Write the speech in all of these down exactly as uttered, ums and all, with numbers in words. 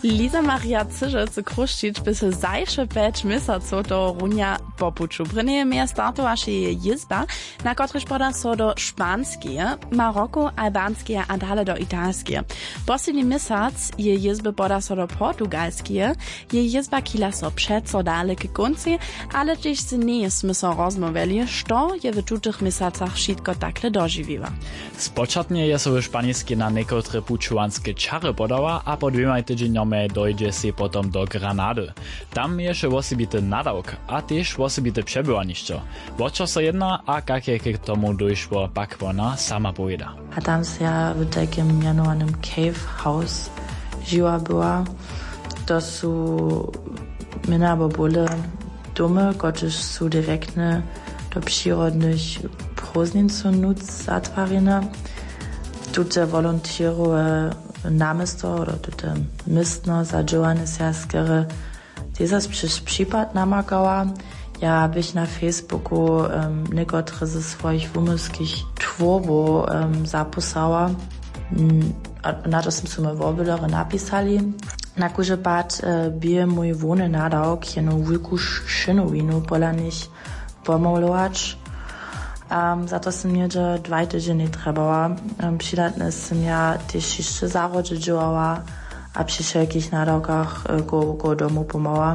Lisa Maria Cyže z Kruščic by se zajše päť mesacov do runia popuču. Prvé mehr startovaše je jizba, na kotrež poda so do španskie, Maroko, albánskie a dále do italskie. Posledný mesac je jizby poda so do portugalskie, je jizba kila so přeco dále k konci, ale tiež se nie sme so rozmoveli, što je v tutych mesacach všetko takle doživiva. Spočatnie je so v španiskie na nekotre pučuanske čary podała, a po dvěma tydzieniami dojdzie si potom do Granady. Tam je še osobity nadawk, a tiež osobity přebywanišťo. O čo sa jedná a jak je k tomu dojšło, pak ona sama poveda. A tam se ja v takim mianovanym cave house živa była. To sú mina bo bole domy, kotrež sú direktne do přírodnych prózdnincov nuc zatvarene. Tute volontieruje námesto, oder tute mistno za Johannesjaskere. Dieses Případ namakała. Ja bych na Facebooku um, nekotre ze svojich wumyskich tworbo um, zapisała. Na to som su me vorbylere napisali. Na kuže pad uh, bije mój wony nadawk jedną wielku szynowinu pola nich pomalować. Um, za to som niedzie dvaj tydzieny trebała. Um, Přidatne som ja tiež ešte zárodže dělala a při všelkých nadawkach uh, go, go domu pomala.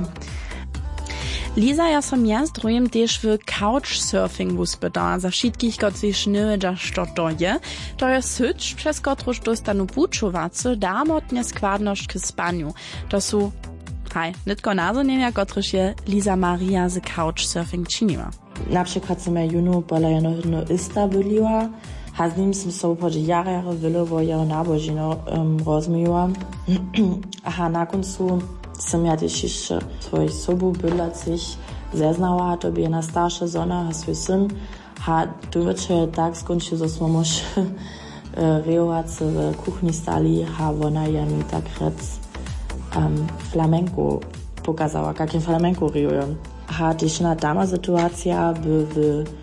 Lisa ja som ja z druhým tiež v couchsurfing uspytała za všetkých, kot si šnyvedža, što to je. To je syč, przez kotruž dostanu pučovace, dámotne skladnosť k spaniu. To sú, haj, nitko nazonenia, kotruž je Lisa Maria z couchsurfing činila. Na przykład som ja junu bola jedno jedno ista byliła, a z ním som sa upođe jara jara vylovo jeho nábožino um, rozmývala. Aha, na koncu som ja tiež ešte svojich sobu bydlacích zeznala, to by je na starša zona a svoj syn. A tu večer tak skončil, že sme mož reovať v kuchni stali a ona je mi tak rec um, flamenco pokazała, jakie flamenco rejujem. A tiež na dama sytuacja by w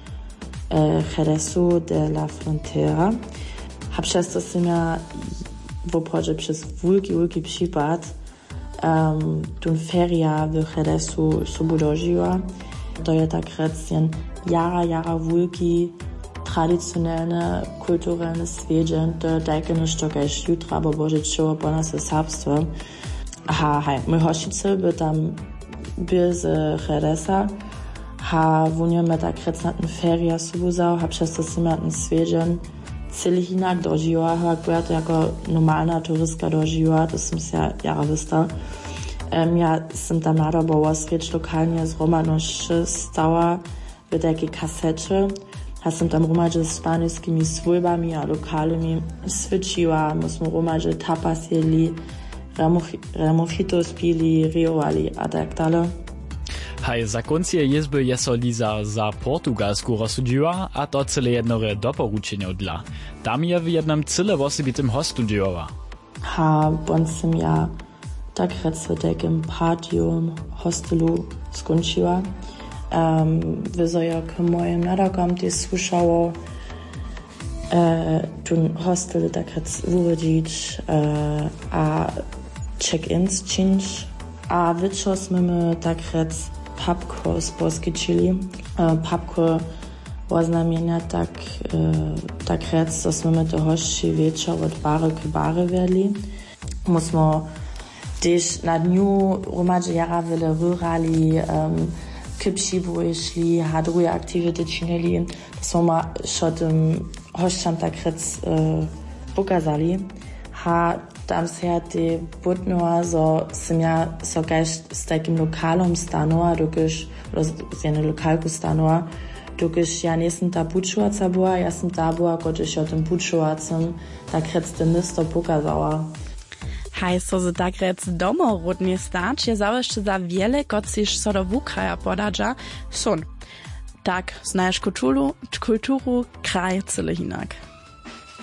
Jeresu de la Frontera. A przez to som ja w obchodzie przez wielki, wielki przypad um, tun feria w Jeresu sobu dožiła. To je tak recjen jara, jara wielki, traditionalne, kulturalne svedžen, to je také nešto, kaž jutra, bo bože čovo po nas je sabstvo. A hej, mój hošice by tam byl z Jeresa, a vunjeme tak recentne feria subuzał, a przez to som ja ten svedžen celý jinak dožiła, a byla to jako normalna turistka dožiła, to som si jara vystal. Um, ja som tam nadobo osrieč lokalnie z Romanošče stała w takiej kasecie. Ja som tam romadže s španielskými svojbami a lokalami svičila, my sme romadže tapas jedli, remojitos pili, riovali a tak dále. Haj, za koncie jezby je so Lisa za Portugalsku rozsudžiła, a to cele jednore doporučenje dla. Tam je w jednym cyle osobitym hostu dělała. Ha, bon som ja tak rec v takim partium hostelu skončila. Um, Wyzo jak moim nadawkom też słyszało e, tun hostel tak rec urodzić e, a check-ins czynić. A wieczór sme tak rec papko sposkyčili. E, papko oznamienia tak, e, tak rec, to sme to hoši wieczór od bary k bary vedli. Musimy też na dniu romadže jara vele rurali, um, k přiboji šli, a druge aktivity činili. To smo ma šo tym hošćam tak rec uh, pokazali. A tam se ja te butnula, so sem ja so kaž s takim lokalom stanula, dokiž, z jedne lokalku stanula, dokiž ja nisem ta pučovaca była, ja sam ta była, kočiž o tym pučovacem tak rec te mesto pokazała. Hej, so ze tak rec domorodnie stać, je zawsze za wiele, kot siż so do wukraja podadża, sun. Tak, znajesz kulturu, kulturu, kraj, cyle hinak.